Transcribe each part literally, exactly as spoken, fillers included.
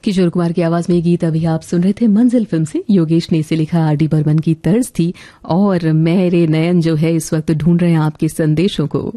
किशोर कुमार की आवाज में गीत अभी आप सुन रहे थे मंजिल फिल्म से। योगेश ने इसे लिखा, आर डी बर्मन की तर्ज थी और मेरे नयन जो है इस वक्त ढूंढ रहे हैं आपके संदेशों को।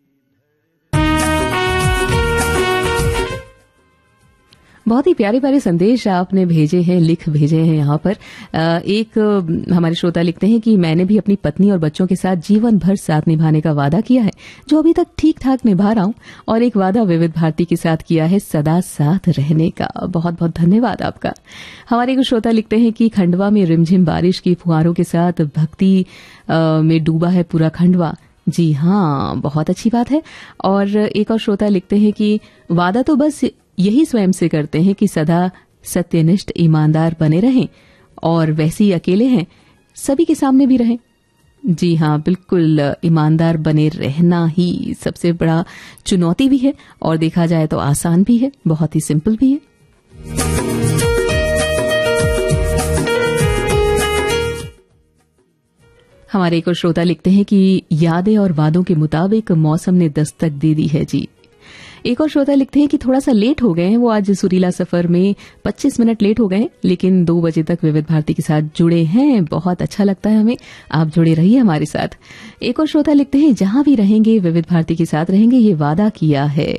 बहुत ही प्यारे प्यारे संदेश आपने भेजे हैं, लिख भेजे हैं यहाँ पर। एक हमारे श्रोता लिखते हैं कि मैंने भी अपनी पत्नी और बच्चों के साथ जीवन भर साथ निभाने का वादा किया है, जो अभी तक ठीक ठाक निभा रहा हूं, और एक वादा विविध भारती के साथ किया है सदा साथ रहने का। बहुत बहुत धन्यवाद आपका। हमारे एक श्रोता लिखते हैं कि खंडवा में रिमझिम बारिश की फुहारों के साथ भक्ति में डूबा है पूरा खंडवा। जी हाँ, बहुत अच्छी बात है। और एक और श्रोता लिखते हैं कि वादा तो बस यही स्वयं से करते हैं कि सदा सत्यनिष्ठ ईमानदार बने रहें, और वैसे ही अकेले हैं सभी के सामने भी रहें। जी हाँ, बिल्कुल, ईमानदार बने रहना ही सबसे बड़ा चुनौती भी है, और देखा जाए तो आसान भी है, बहुत ही सिंपल भी है। हमारे एक और श्रोता लिखते हैं कि यादें और वादों के मुताबिक मौसम ने दस्तक दे दी है। जी, एक और श्रोता लिखते हैं कि थोड़ा सा लेट हो गए हैं, वो आज सुरीला सफर में पच्चीस मिनट लेट हो गए, लेकिन दो बजे तक विविध भारती के साथ जुड़े हैं। बहुत अच्छा लगता है हमें, आप जुड़े रहिए हमारे साथ। एक और श्रोता लिखते हैं, जहां भी रहेंगे विविध भारती के साथ रहेंगे, ये वादा किया है।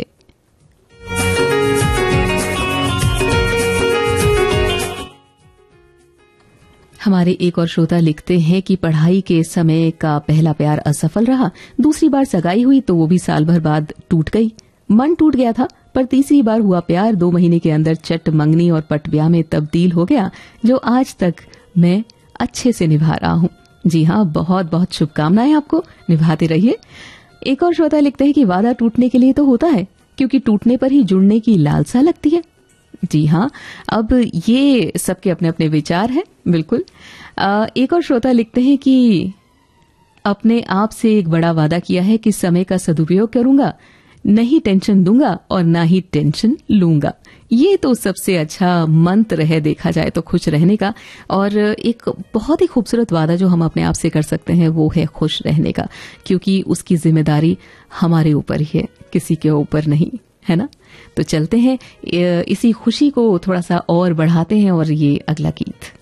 हमारे एक और श्रोता लिखते हैं कि पढ़ाई के समय का पहला प्यार असफल रहा, दूसरी बार सगाई हुई तो वो भी साल भर बाद टूट गई। मन टूट गया था, पर तीसरी बार हुआ प्यार दो महीने के अंदर चट मंगनी और पट ब्याह में तब्दील हो गया, जो आज तक मैं अच्छे से निभा रहा हूं। जी हाँ, बहुत बहुत शुभकामनाएं आपको, निभाते रहिए। एक और श्रोता लिखते हैं कि वादा टूटने के लिए तो होता है, क्योंकि टूटने पर ही जुड़ने की लालसा लगती है। जी हाँ, अब ये सबके अपने अपने विचार हैं, बिल्कुल। आ, एक और श्रोता लिखते हैं कि अपने आप से एक बड़ा वादा किया है कि समय का सदुपयोग करूंगा, नहीं टेंशन दूंगा और ना ही टेंशन लूंगा। ये तो सबसे अच्छा मंत्र है देखा जाए तो खुश रहने का। और एक बहुत ही खूबसूरत वादा जो हम अपने आप से कर सकते हैं वो है खुश रहने का, क्योंकि उसकी जिम्मेदारी हमारे ऊपर ही है, किसी के ऊपर नहीं, है ना। तो चलते हैं, इसी खुशी को थोड़ा सा और बढ़ाते हैं, और ये अगला गीत।